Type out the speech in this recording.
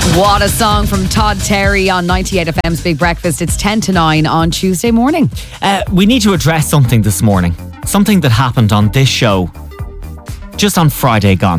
What a song from Todd Terry on 98 FM's Big Breakfast. It's 10 to 9 on Tuesday morning. We need to address something this morning. Something that happened on this show just on Friday gone.